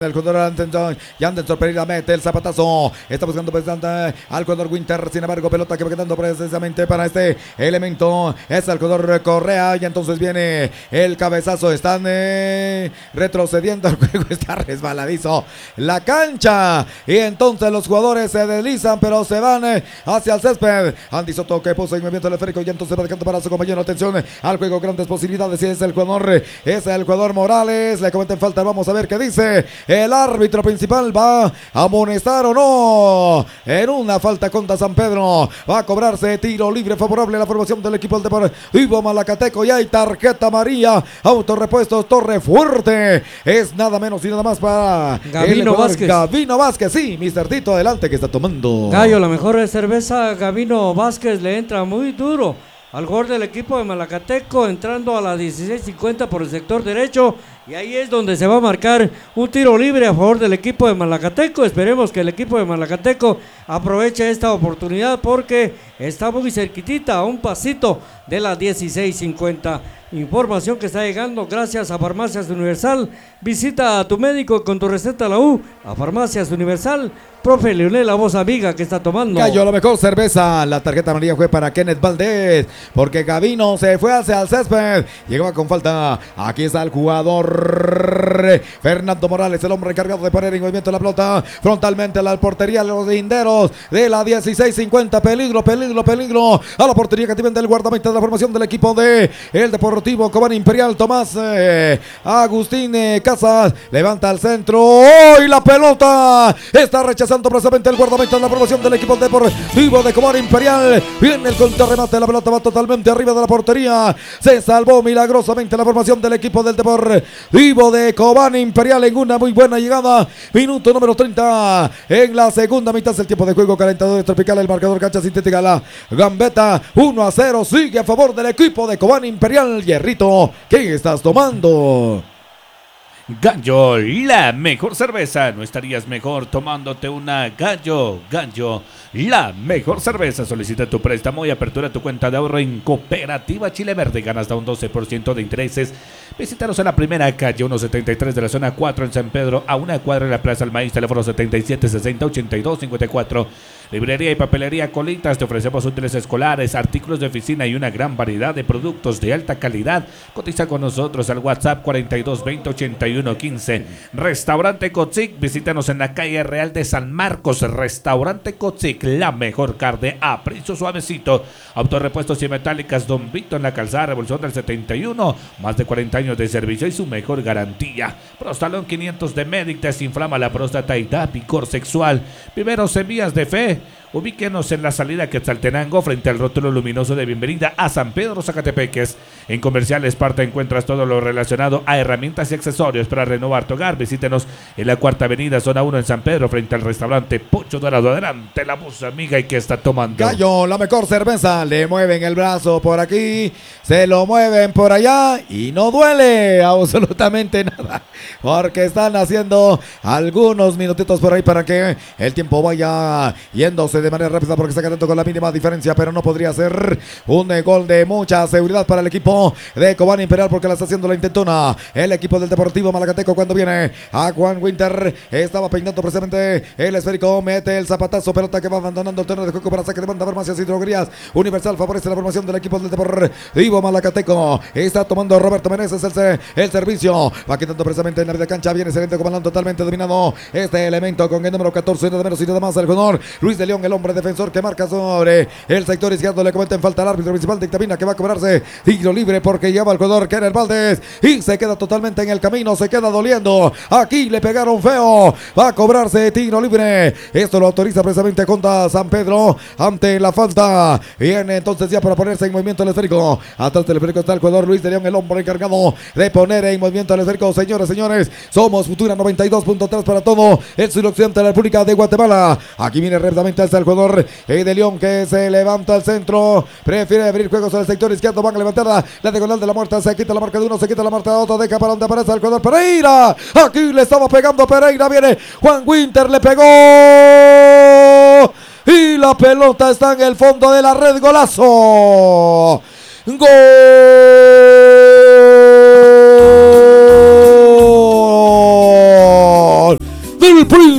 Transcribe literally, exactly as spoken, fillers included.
El jugador Anderson, y Anderson Pereira mete el zapatazo, está buscando precisamente al jugador Winter, sin embargo pelota que va quedando precisamente para este elemento, es el jugador Correa, y entonces viene el cabezazo, están eh, retrocediendo, el juego está resbaladizo, la cancha, y entonces los jugadores se deslizan, pero se van eh, hacia el césped, Andy Soto que puso en movimiento el esférico, y entonces va dejando para su compañero, atención al juego, grandes posibilidades, y es el jugador, es el jugador Morales, le cometen falta, vamos a ver qué dice. El árbitro principal va a amonestar o no en una falta contra San Pedro. Va a cobrarse tiro libre favorable a la formación del equipo del Deportivo Malacateco. Y hay tarjeta amarilla. Autorepuestos Torre Fuerte. Es nada menos y nada más para Gavino Vázquez. Gavino Vázquez, sí, mister Tito, adelante, que está tomando. Gallo, la mejor cerveza. Gavino Vázquez le entra muy duro al jugador del equipo de Malacateco, entrando a la dieciséis cincuenta por el sector derecho, y ahí es donde se va a marcar un tiro libre a favor del equipo de Malacateco. Esperemos que el equipo de Malacateco aproveche esta oportunidad porque está muy cerquitita, a un pasito de la dieciséis cincuenta. Información que está llegando gracias a Farmacias Universal. Visita a tu médico con tu receta a la U, a Farmacias Universal. Profe Leonel, la voz amiga que está tomando. Gallo, la mejor cerveza. La tarjeta amarilla fue para Kenneth Valdés, porque Gavino se fue hacia el césped. Llegaba con falta. Aquí está el jugador Fernando Morales, el hombre encargado de poner en movimiento la pelota frontalmente a la portería de los linderos de la dieciséis cincuenta. Peligro, peligro, peligro. A la portería que tiene del guardameta de la formación del equipo de el Deportivo Cobán Imperial. Tomás eh, Agustín eh, Casas levanta al centro. ¡Oh! Y la pelota está rechazando precisamente el guardameta de la formación del equipo Deportivo de Cobán Imperial. Viene el contrarremate, la pelota va totalmente arriba de la portería. Se salvó milagrosamente la formación del equipo del Deportivo de Cobán Imperial en una muy buena llegada. Minuto número treinta en la segunda mitad del tiempo de juego. Calentadores tropical, el marcador cancha sintética, la gambeta uno a cero sigue a favor del equipo de Cobán Imperial. Hierrito, ¿qué estás tomando? Gallo, la mejor cerveza. ¿No estarías mejor tomándote una Gallo? Gallo, la mejor cerveza. Solicita tu préstamo y apertura tu cuenta de ahorro en Cooperativa Chile Verde. Gana hasta un doce por ciento de intereses. Visítanos en la primera calle ciento setenta y tres de la zona cuatro en San Pedro, a una cuadra de la Plaza del Maíz. Teléfono setenta y siete sesenta ochenta y dos cincuenta y cuatro. Librería y papelería Colitas. Te ofrecemos útiles escolares, artículos de oficina y una gran variedad de productos de alta calidad. Cotiza con nosotros al WhatsApp cuarenta y dos veinte ochenta y uno quince. Restaurante Cotzic. Visítanos en la calle Real de San Marcos. Restaurante Cotzic, la mejor carne a precio suavecito. Autorepuestos y metálicas Don Vito en la calzada Revolución del setenta y uno. Más de cuarenta años de servicio y su mejor garantía. Prostalón quinientos de Medic desinflama la próstata y da picor sexual. Primeros en vías de fe. Ubíquenos en la salida Quetzaltenango frente al rótulo luminoso de bienvenida a San Pedro Zacatepeques. En Comerciales Parta encuentras todo lo relacionado a herramientas y accesorios para renovar tu hogar. Visítenos en la Cuarta Avenida, zona uno en San Pedro, frente al restaurante Pocho Dorado. Adelante, la voz amiga y que está tomando. Gallo, la mejor cerveza. Le mueven el brazo por aquí, se lo mueven por allá y no duele absolutamente nada, porque están haciendo algunos minutitos por ahí para que el tiempo vaya yéndose de manera rápida, porque está quedando con la mínima diferencia, pero no podría ser un eh, gol de mucha seguridad para el equipo de Cobán Imperial, porque la está haciendo la intentona el equipo del Deportivo Malacateco. Cuando viene a Juan Winter, estaba peinando precisamente el esférico, mete el zapatazo, pelota que va abandonando el terreno de juego para saque de banda. Farmacias y droguerías Universal favorece la formación del equipo del Deportivo Malacateco. Está tomando Roberto Meneses el, el servicio, va quitando precisamente en la media cancha, viene excelente comandante, totalmente dominado este elemento con el número catorce, nada menos y nada más el jugador Luis de León, el hombre defensor que marca sobre el sector izquierdo. Le comenta en falta al árbitro principal, dictamina que va a cobrarse tiro libre porque lleva al jugador Kenneth Valdés y se queda totalmente en el camino, se queda doliendo. Aquí le pegaron feo, va a cobrarse tiro libre. Esto lo autoriza precisamente contra San Pedro ante la falta. Viene entonces ya para ponerse en movimiento el esférico. Atrás del esférico está el jugador Luis de León, el hombre encargado de poner en movimiento el esférico. Señores, señores, somos Futura noventa y dos punto tres para todo el suroccidente de la República de Guatemala. Aquí viene rápidamente hasta el jugador de León que se levanta al centro, prefiere abrir juegos al sector izquierdo, van a levantar la, la diagonal de la muerte, se quita la marca de uno, se quita la marca de otro, deja para donde aparece el jugador Pereira. Aquí le estaba pegando Pereira, viene Juan Winter, le pegó y la pelota está en el fondo de la red. Golazo, gol el Prince